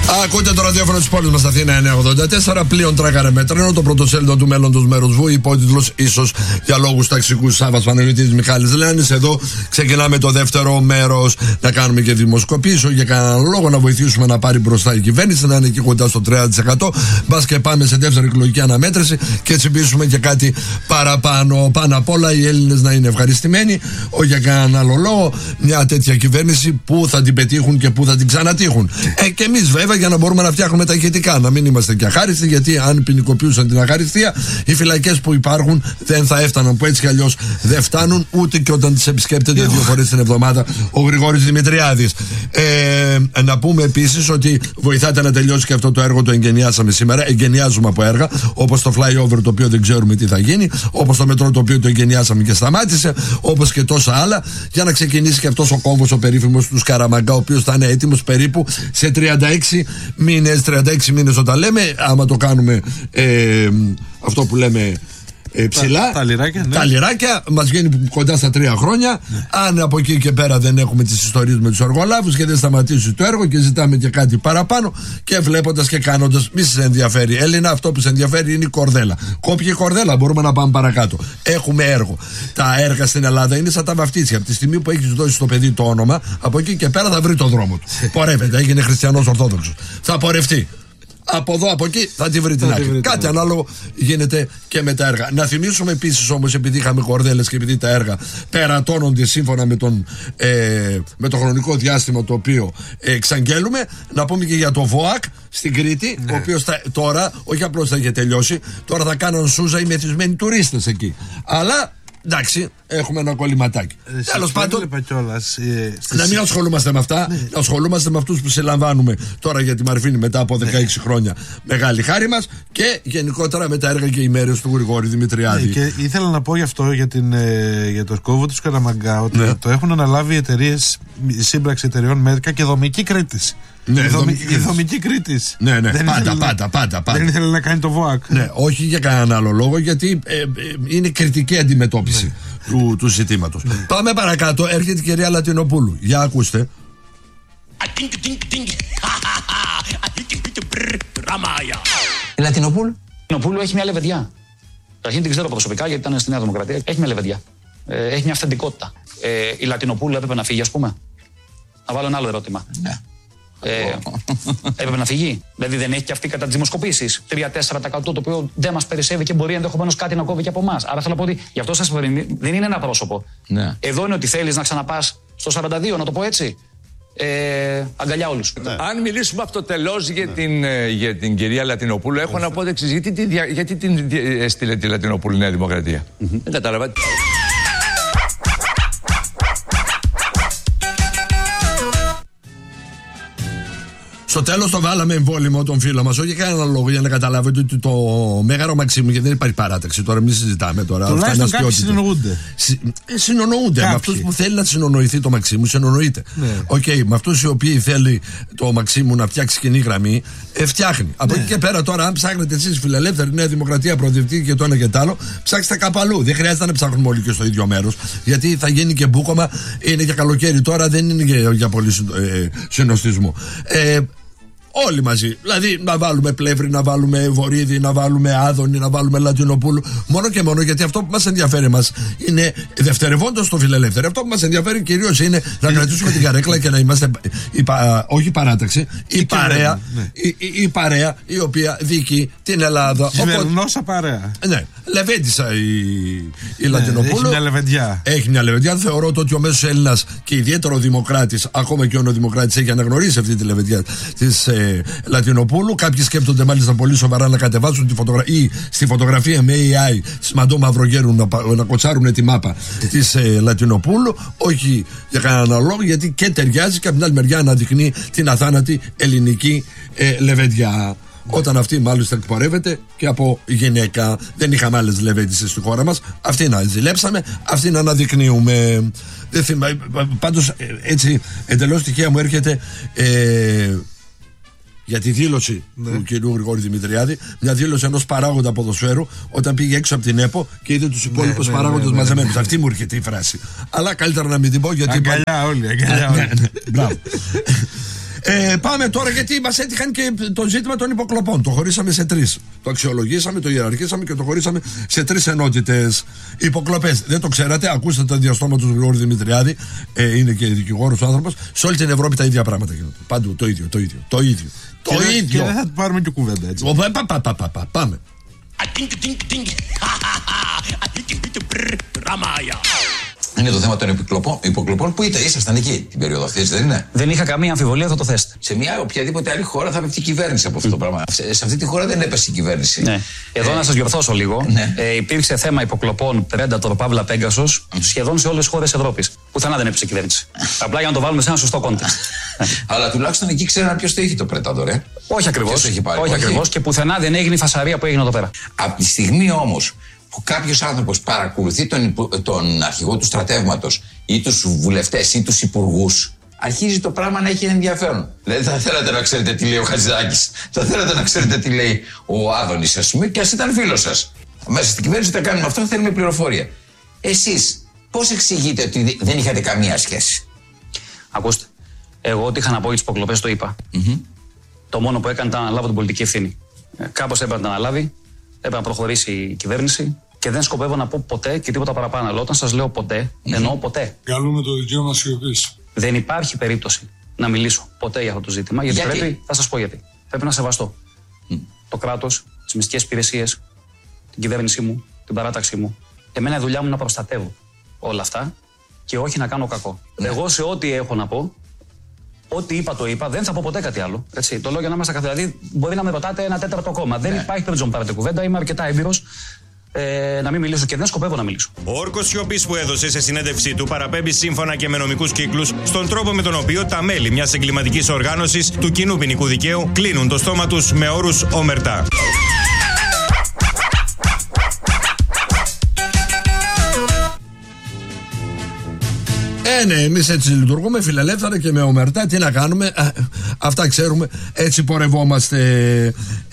Ακούτε το ραδιόφωνο της πόλης μας Αθήνα 984. Πλοίον τράκαρε με τρένο. Το πρωτοσέλιδο του μέλλοντος μέρους Βου. Υπότιτλος ίσως για λόγους ταξικούς. Σάββας Παναγιώτης Μιχάλης Λεάνης. Εδώ ξεκινάμε το δεύτερο μέρος. Να κάνουμε και δημοσκοπήσεις. Για κανέναν λόγο να βοηθήσουμε να πάρει μπροστά η κυβέρνηση. Να είναι εκεί κοντά στο 30%. Μπας και πάμε σε δεύτερη εκλογική αναμέτρηση και τσιμπήσουμε και κάτι παραπάνω. Πάνω απ' όλα οι Έλληνες να είναι ευχαριστημένοι. Όχι για κανέναν άλλο λόγο. Μια τέτοια κυβέρνηση που θα την πετύχουν και που θα την ξανατύχουν. Και εμείς βέβαια, για να μπορούμε να φτιάχνουμε τα ηχητικά. Να μην είμαστε και αχάριστοι, γιατί αν ποινικοποιούσαν την αχαριστία, οι φυλακές που υπάρχουν δεν θα έφταναν, που έτσι κι αλλιώς δεν φτάνουν ούτε και όταν τις επισκέπτεται 2 φορές την εβδομάδα ο Γρηγόρης Δημητριάδης. Να πούμε επίσης ότι βοηθάτε να τελειώσει και αυτό το έργο, το εγκαινιάσαμε σήμερα. Εγκαινιάζουμε από έργα όπως το flyover, το οποίο δεν ξέρουμε τι θα γίνει, όπως το μετρό, το οποίο το εγκαινιάσαμε και σταμάτησε, όπως και τόσα άλλα, για να ξεκινήσει και αυτός ο κόμβος ο περίφημος του Σκαραμαγκά, ο οποίος θα είναι έτοιμος περίπου σε 36 μήνες. 36 μήνες όταν λέμε, άμα το κάνουμε αυτό που λέμε ψηλά, τα λιράκια, ναι. Τα λιράκια μας βγαίνει κοντά στα 3 χρόνια. Αν από εκεί και πέρα δεν έχουμε τις ιστορίες με τους εργολάβους και δεν σταματήσει το έργο και ζητάμε και κάτι παραπάνω, και βλέποντας και κάνοντας, μη σας ενδιαφέρει Έλληνα, αυτό που σας ενδιαφέρει είναι η κορδέλα. Κόπηκε η κορδέλα, μπορούμε να πάμε παρακάτω. Έχουμε έργο. Τα έργα στην Ελλάδα είναι σαν τα βαφτίσια. Από τη στιγμή που έχεις δώσει στο παιδί το όνομα, από εκεί και πέρα θα βρει το δρόμο του. Πορεύεται, έγινε χριστιανός Ορθόδοξος. Θα πορευτεί. Από εδώ, από εκεί θα τη βρει την άκρη. Κάτι ανάλογο γίνεται και με τα έργα. Να θυμίσουμε επίσης όμως, επειδή είχαμε κορδέλες και επειδή τα έργα περατώνονται σύμφωνα με το χρονικό διάστημα το οποίο εξαγγέλουμε, να πούμε και για το ΒΟΑΚ στην Κρήτη, ο οποίος τώρα, όχι απλώς θα είχε τελειώσει, τώρα θα κάνουν σούζα οι μεθυσμένοι τουρίστες εκεί. Αλλά εντάξει, έχουμε ένα κολληματάκι. Τέλος πάντων, να μην ασχολούμαστε με αυτά, να ασχολούμαστε με αυτούς που συλλαμβάνουμε τώρα για τη Μαρφίνη μετά από 16 χρόνια. Μεγάλη χάρη μας, και γενικότερα με τα έργα και οι μέρες του Γρηγόρη Δημητριάδη. Και ήθελα να πω γι' αυτό, για το σκόβο του Σκαραμαγκά, ότι το έχουν αναλάβει εταιρείες, σύμπραξη εταιρεών Μέτκα και Δομική Κρήτης. Η Δομική Κρήτης. Ναι. Πάντα. Δεν ήθελε να κάνει το ΒΟΑΚ. Ναι, όχι για κανέναν άλλο λόγο, γιατί είναι κριτική αντιμετώπιση του ζητήματος. Πάμε παρακάτω. Έρχεται η κυρία Λατινοπούλου. Για ακούστε. Η Λατινοπούλου έχει μια λεβεντιά. Καταρχήν την ξέρω προσωπικά, γιατί ήταν στη Νέα Δημοκρατία. Έχει μια λεβεντιά. Έχει μια αυθεντικότητα. Η Λατινοπούλου έπρεπε να φύγει, ας πούμε. Να βάλω ένα άλλο ερώτημα. Ναι. Έπρεπε να φύγει. Δηλαδή δεν έχει και αυτή κατά τις δημοσκοπήσεις 3-4%, το οποίο δεν μας περισσεύει και μπορεί ενδεχομένως κάτι να κόβει και από εμάς. Άρα θέλω να πω ότι γι' αυτό σας πω, δεν είναι ένα πρόσωπο. Ναι. Εδώ είναι ότι θέλεις να ξαναπάς στο 42, να το πω έτσι. Αγκαλιά όλους. Ναι. Αν μιλήσουμε αυτοτελώς για την κυρία Λατινοπούλου, έχω να πω το εξής. Γιατί την έστειλε τη Λατινοπούλου Νέα Δημοκρατία? Δεν κατάλαβα. Στο τέλος το βάλαμε εμβόλυμο τον φίλο μας, όχι για κανέναν λόγο, για να καταλάβετε ότι το Μέγαρο Μαξίμου, γιατί δεν υπάρχει παράταξη τώρα, μην συζητάμε τώρα. Τουλάχιστον κάποιοι συνονοούνται. Συνονοούνται. Με αυτούς που θέλει να συνονοηθεί το Μαξίμου, συνονοείται. Με αυτούς οι οποίοι θέλει το Μαξίμου να φτιάξει κοινή γραμμή, φτιάχνει. Από εκεί και πέρα τώρα, αν ψάχνετε εσείς φιλελεύθερη Νέα Δημοκρατία, προοδευτική και το ένα και το άλλο, ψάξτε κάπου αλλού. Δεν χρειάζεται να ψάχνουμε όλοι και στο ίδιο μέρος, γιατί θα γίνει και μπούκομα. Είναι και καλοκαίρι τώρα, δεν είναι για πολύ συνοστισμό. Όλοι μαζί. Δηλαδή να βάλουμε Πλεύρη, να βάλουμε Βορίδη, να βάλουμε Άδωνη, να βάλουμε Λατινοπούλου. Μόνο και μόνο γιατί αυτό που μας ενδιαφέρει μας είναι δευτερευόντως το φιλελεύθερο. Αυτό που μας ενδιαφέρει κυρίως είναι να κρατήσουμε την καρέκλα και να είμαστε όχι παράταξη, η παρέα η οποία διοικεί την Ελλάδα. Κυβερνόσα παρέα. Ναι. Λεβέντισα η Λατινοπούλου. Έχει μια λεβεντιά. Έχει μια λεβεντιά. Θεωρώ ότι ο μέσος Έλληνας και ιδιαίτερο ο Δημοκράτης, ακόμα και ο Δημοκράτης, έχει αναγνωρίσει αυτή τη λεβεντιά της Λατινοπούλου. Κάποιοι σκέπτονται μάλιστα πολύ σοβαρά να κατεβάσουν στη φωτογραφία με AI της Μαντώ Μαυρογέρου να κοτσάρουν τη μάπα της Λατινοπούλου. Όχι για κανέναν λόγο, γιατί και ταιριάζει και από την άλλη μεριά αναδεικνύει την αθάνατη ελληνική λεβεντιά. Όταν αυτή μάλιστα εκπορεύεται και από γυναίκα. Δεν είχαμε άλλες λεβέντισες στη χώρα μας. Αυτή να ζηλέψαμε, αυτή να αναδεικνύουμε. Πάντως έτσι εντελώς τυχαία μου έρχεται για τη δήλωση του κυρίου Γρηγόρη Δημητριάδη, μια δήλωση ενός παράγοντα ποδοσφαίρου όταν πήγε έξω από την ΕΠΟ και είδε τους υπόλοιπους παράγοντες μαζεμένους. Αυτή μου έρχεται η φράση. Αλλά καλύτερα να μην την πω γιατί. Αγκαλιά όλοι, αγκαλιά όλοι. Μπράβο. Πάμε τώρα, γιατί μας έτυχαν και το ζήτημα των υποκλοπών. Το χωρίσαμε σε 3. Το αξιολογήσαμε, το ιεραρχήσαμε και το χωρίσαμε σε 3 ενότητες. Υποκλοπές. Δεν το ξέρατε, ακούσατε τα διαστόματα του Γρηγόρη Δημητριάδη. Είναι και δικηγόρος άνθρωπος. Σε όλη την Ευρώπη τα ίδια πράγματα γίνονται. Παντού το ίδιο. Και δεν θα του πάρουμε και κουβέντα, έτσι. Πάμε. Είναι το θέμα των υποκλοπών που ήσασταν εκεί την περίοδο αυτή, δεν είναι? Δεν είχα καμία αμφιβολία, θα το θέσετε. Σε μια οποιαδήποτε άλλη χώρα θα πέφτει η κυβέρνηση από αυτό το πράγμα. Σε αυτή τη χώρα δεν έπεσε η κυβέρνηση. Ναι. Εδώ να σας διορθώσω λίγο. Ναι. Υπήρξε θέμα υποκλοπών Predator Παύλα Πέγκασος σχεδόν σε όλες τις χώρες Ευρώπης. Πουθενά δεν έπεσε η κυβέρνηση. Απλά για να το βάλουμε σε ένα σωστό κόντεξ. Αλλά τουλάχιστον εκεί ξέραν ποιος το είχε το Predator, Όχι ακριβώς. Και πουθενά δεν έγινε η φασαρία που έγινε εδώ πέρα. Από τη στιγμή όμως που κάποιος άνθρωπος παρακολουθεί τον αρχηγό του στρατεύματος ή τους βουλευτές ή τους υπουργούς, αρχίζει το πράγμα να έχει ενδιαφέρον. Δηλαδή θα θέλατε να ξέρετε τι λέει ο Χατζηδάκης, θα θέλατε να ξέρετε τι λέει ο Άδωνης, ας πούμε, και ας ήταν φίλος σας. Μέσα στην κυβέρνηση τα κάνουμε αυτό, θέλουμε πληροφορία. Εσείς πώς εξηγείτε ότι δεν είχατε καμία σχέση? Ακούστε, εγώ ό,τι είχα να πω για τις υποκλοπές το είπα. Το μόνο που έκανε ήταν να αναλάβω την πολιτική ευθύνη. Κάπως έπρεπε να αναλάβει, έπρεπε να προχωρήσει η κυβέρνηση και δεν σκοπεύω να πω ποτέ και τίποτα παραπάνω. Αλλά όταν σας λέω ποτέ, εννοώ ποτέ. Καλούμε το δικαίωμα σιωπής. Δεν υπάρχει περίπτωση να μιλήσω ποτέ για αυτό το ζήτημα. Γιατί θα σας πω γιατί. Πρέπει να σεβαστώ το κράτος, τις μυστικές υπηρεσίες, την κυβέρνησή μου, την παράταξή μου. Εμένα η δουλειά μου να προστατεύω όλα αυτά και όχι να κάνω κακό. Εγώ σε ό,τι έχω να πω, ό,τι είπα το είπα, δεν θα πω ποτέ κάτι άλλο. Έτσι. Το λέω για να είμαστε καθαροί. Δηλαδή, μπορεί να με ρωτάτε ένα τέταρτο κόμμα. Δεν υπάρχει περίπτωση να πάρετε κουβέντα. Είμαι αρκετά έμπειρος να μην μιλήσω και δεν σκοπεύω να μιλήσω. Ο όρκος σιωπής που έδωσε σε συνέντευξή του παραπέμπει σύμφωνα και με νομικούς κύκλους στον τρόπο με τον οποίο τα μέλη μιας εγκληματικής οργάνωσης του κοινού ποινικού δικαίου κλείνουν το στόμα τους με όρους ομερτά. Ναι, εμείς έτσι λειτουργούμε, φιλελεύθερα και με ομερτά. Τι να κάνουμε, αυτά ξέρουμε, έτσι πορευόμαστε.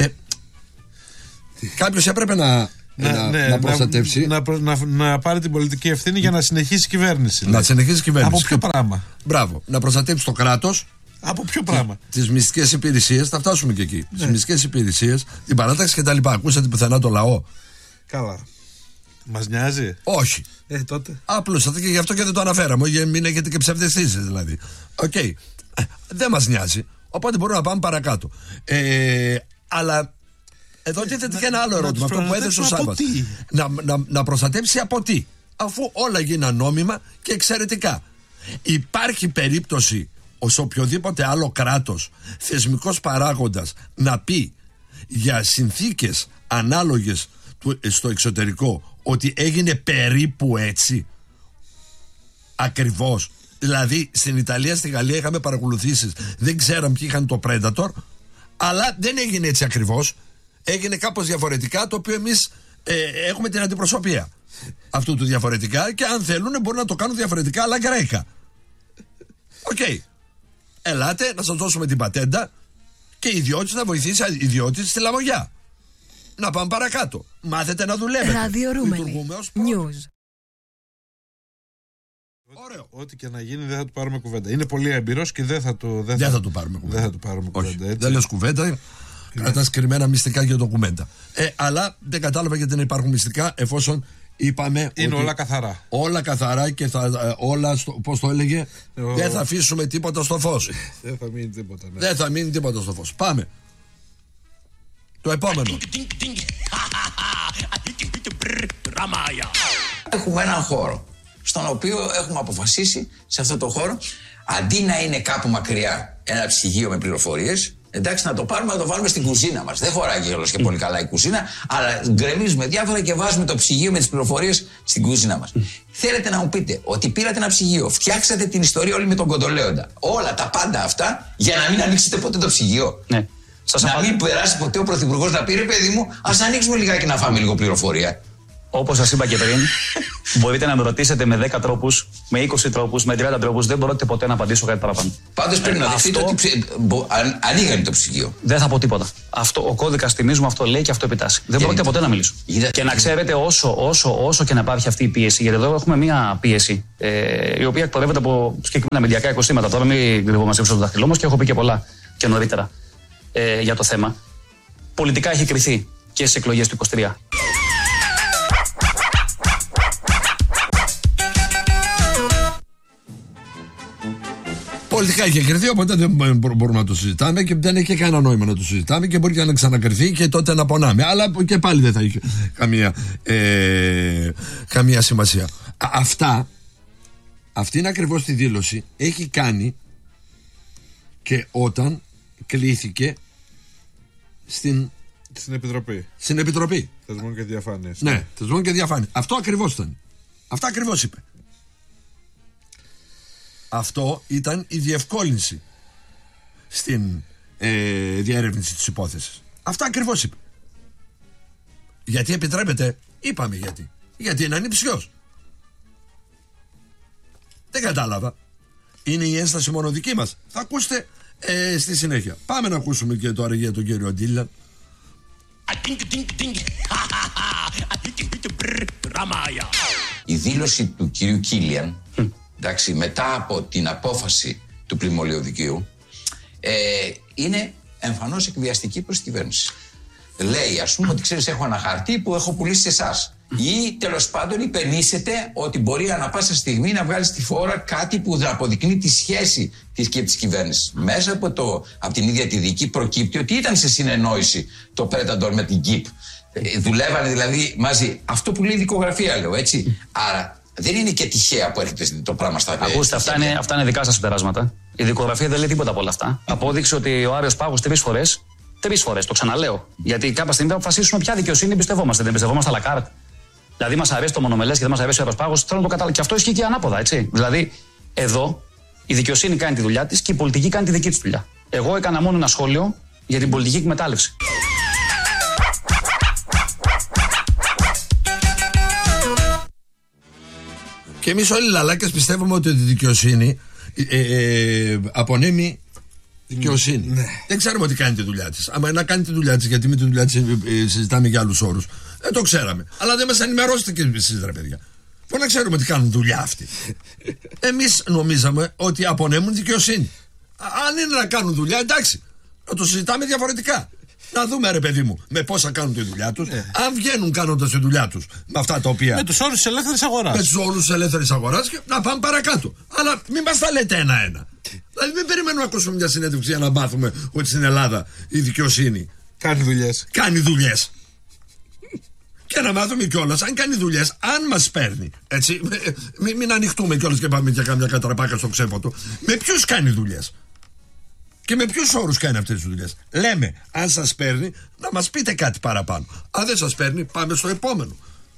Κάποιος έπρεπε να προστατεύσει. Να πάρει την πολιτική ευθύνη για να συνεχίσει η κυβέρνηση. Να συνεχίσει η κυβέρνηση. Από ποιο πράγμα? Μπράβο, να προστατεύσει το κράτος. Από ποιο πράγμα? Τις μυστικές υπηρεσίες, θα φτάσουμε και εκεί. Τις μυστικές υπηρεσίες, την παράταξη κτλ. Ακούσατε πουθενά το λαό? Καλά. Μας νοιάζει? Όχι. Τότε. Απλούστατα και γι' αυτό και δεν το αναφέραμε. Για μην έχετε και ψευδαισθήσεις δηλαδή. Οκ. Δεν μας νοιάζει. Οπότε μπορούμε να πάμε παρακάτω. Αλλά εδώ τίθεται και ένα άλλο ερώτημα. Αυτό που έθεσε ο Σάββας. Να προστατεύσει από τι? Αφού όλα γίναν νόμιμα και εξαιρετικά. Υπάρχει περίπτωση ως οποιοδήποτε άλλο κράτος, θεσμικός παράγοντας, να πει για συνθήκες ανάλογες στο εξωτερικό ότι έγινε περίπου έτσι? Ακριβώς. Δηλαδή στην Ιταλία, στη Γαλλία είχαμε παρακολουθήσεις, δεν ξέραμε ποιοι είχαν το Predator, αλλά δεν έγινε έτσι ακριβώς. Έγινε κάπως διαφορετικά, το οποίο εμείς έχουμε την αντιπροσωπεία αυτού του διαφορετικά και αν θέλουν μπορούν να το κάνουν διαφορετικά, αλλά γκρέκα. Οκ. Ελάτε να σας δώσουμε την πατέντα και ιδιώτης να βοηθήσει ιδιώτης στη λαμογιά. Να πάμε παρακάτω. Μάθετε να δουλεύετε. Ραδιορούμενοι. News. Ωραίο. Ό,τι και να γίνει δεν θα του πάρουμε κουβέντα. Είναι πολύ έμπειρος και δεν θα του πάρουμε κουβέντα. Δεν θα του πάρουμε κουβέντα. Έτσι. Δεν λες κουβέντα. Κρατάς κρυμμένα μυστικά για ντοκουμέντα. Αλλά δεν κατάλαβα γιατί δεν υπάρχουν μυστικά, εφόσον είπαμε. Είναι όλα καθαρά. Όλα καθαρά και όλα, πώς το έλεγε, δεν θα αφήσουμε τίποτα στο φως. Δεν θα μείνει τίποτα. Ναι. Δεν θα μείνει τίποτα στο φως. Πάμε. Το επόμενο. Έχουμε έναν χώρο στον οποίο έχουμε αποφασίσει σε αυτό το χώρο, αντί να είναι κάπου μακριά ένα ψυγείο με πληροφορίες, εντάξει, να το πάρουμε, να το βάλουμε στην κουζίνα μας. Δεν χωράει και πολύ καλά η κουζίνα, αλλά γκρεμίζουμε διάφορα και βάζουμε το ψυγείο με τις πληροφορίες στην κουζίνα μας. Θέλετε να μου πείτε ότι πήρατε ένα ψυγείο, φτιάξατε την ιστορία όλη με τον Κοντολέοντα, όλα τα πάντα αυτά, για να μην ανοίξετε ποτέ το ψυγείο? Ναι. Μην περάσει ποτέ ο Πρωθυπουργός να πει: ρε παιδί μου, ας ανοίξουμε λιγάκι να φάμε λίγο πληροφορία. Όπως σας είπα και πριν, μπορείτε να με ρωτήσετε με 10 τρόπους, με 20 τρόπους, με 30 τρόπους, δεν μπορείτε ποτέ να απαντήσω κάτι παραπάνω. Πάντως πρέπει να δεχτείτε ότι ανοίγανε το ψυγείο. Δεν θα πω τίποτα. Αυτό, ο κώδικας τιμής μου αυτό λέει και αυτό επιτάσσει. Δεν πρόκειται ποτέ να μιλήσω. Και να ξέρετε, όσο και να υπάρχει αυτή η πίεση, γιατί εδώ έχουμε μία πίεση, η οποία εκπορεύεται από συγκεκριμένα μεντιακά οικοστήματα. Τώρα μην κρυβόμαστε πίσω στο δάχτυλό μας και έχω πει και πολλά και νωρίτερα για το θέμα. Πολιτικά έχει κριθεί και στις εκλογές του 23. Πολιτικά είχε κρυθεί, οπότε δεν μπορούμε να το συζητάμε και δεν έχει κανένα νόημα να το συζητάμε και μπορεί και να ξανακριθεί και τότε να πονάμε. Αλλά και πάλι δεν θα είχε καμία σημασία. Αυτή είναι ακριβώς τη δήλωση έχει κάνει και όταν κλήθηκε στην Επιτροπή. Θεσμών και διαφάνειας. Ναι, θεσμών και διαφάνειας. Αυτό ακριβώς ήταν. Αυτά ακριβώς είπε. Αυτό ήταν η διευκόλυνση στην διερεύνηση της υπόθεσης. Αυτά ακριβώς είπε. Γιατί επιτρέπεται, είπαμε γιατί. Γιατί είναι ανιψιός. Δεν κατάλαβα. Είναι η ένσταση μόνο δική μας. Θα ακούσετε στη συνέχεια. Πάμε να ακούσουμε και τώρα για τον κύριο Ντίλαν. Η δήλωση του κυρίου Κίλιαν, εντάξει, μετά από την απόφαση του Πλημμωλαίου Δικαίου, είναι εμφανώς εκβιαστική προς την κυβέρνηση. Λέει, ας πούμε, ότι ξέρεις, έχω ένα χαρτί που έχω πουλήσει σε εσάς. Ή τέλος πάντων υπενήσεται ότι μπορεί ανά πάσα στιγμή να βγάλει στη φόρα κάτι που αποδεικνύει τη σχέση της και της κυβέρνησης. Μέσα από την ίδια τη δίκη προκύπτει ότι ήταν σε συνεννόηση το Πρέταντορ με την ΚΙΠ. Δουλεύανε δηλαδή μαζί. Αυτό που λέει η δικογραφία, λέω έτσι. Άρα δεν είναι και τυχαία που έρχεται το πράγμα στα παιδιά. Ακούστε, αυτά είναι δικά σας συμπεράσματα. Η δικογραφία δεν λέει τίποτα από όλα αυτά. Απόδειξε ότι ο Άριος Πάγος 3 φορές, το ξαναλέω. Γιατί κάποια στιγμή θα αποφασίσουμε ποια δικαιοσύνη εμπιστευόμαστε. Δεν εμπιστευόμαστε à la carte. Δηλαδή, μας αρέσει το μονομελές και δεν μας αρέσει ο Άριος Πάγος. Θέλω να το καταλάβω. Και αυτό ισχύει και ανάποδα, έτσι. Δηλαδή, εδώ η δικαιοσύνη κάνει τη δουλειά της και η πολιτική κάνει τη δική της δουλειά. Εγώ έκανα μόνο ένα σχόλιο για την πολιτική εκμετάλλευση. Και εμείς όλοι οι λαλάκες πιστεύουμε ότι η δικαιοσύνη απονέμει δικαιοσύνη. Ναι. Δεν ξέρουμε ότι κάνει τη δουλειά της. Άμα να κάνει τη δουλειά της, γιατί με τη δουλειά της συζητάμε για άλλους όρους. Δεν το ξέραμε. Αλλά δεν μας ενημερώσετε και εσείς, ρε παιδιά. Πώς να ξέρουμε τι κάνουν δουλειά αυτοί. Εμείς νομίζαμε ότι απονέμουν δικαιοσύνη. Αν είναι να κάνουν δουλειά, εντάξει. Να το συζητάμε διαφορετικά. Να δούμε, ρε παιδί μου, με πόσα κάνουν τη δουλειά τους. Αν βγαίνουν κάνοντας τη δουλειά τους με αυτά τα οποία. Με τους όρους της ελεύθερης αγοράς. Με τους όρους της ελεύθερης αγοράς και να πάμε παρακάτω. Αλλά μην μας τα λέτε ένα-ένα. Δηλαδή, μην περιμένουμε να ακούσουμε μια συνέντευξη για να μάθουμε ότι στην Ελλάδα η δικαιοσύνη κάνει δουλειές. Και να μάθουμε κιόλας, αν κάνει δουλειές, αν μας παίρνει. Έτσι, μην ανοιχτούμε κιόλας και πάμε για κάμια κατραπάκα στο ξέποτο. Με ποιους κάνει δουλειές. Και με ποιους όρους κάνει αυτές τις δουλειές. Λέμε, αν σας παίρνει, να μας πείτε κάτι παραπάνω. Αν δεν σας παίρνει, πάμε στο επόμενο.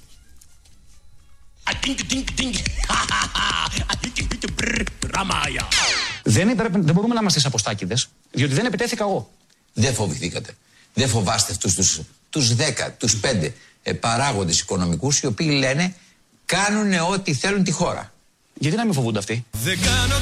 Δεν μπορούμε να είμαστε σαποστάκηδες, διότι δεν επιτέθηκα εγώ. Δεν φοβηθήκατε. Δεν φοβάστε αυτούς τους 10, τους 5 παράγοντες οικονομικούς οι οποίοι λένε κάνουν ό,τι θέλουν τη χώρα. Γιατί να μην φοβούνται αυτοί.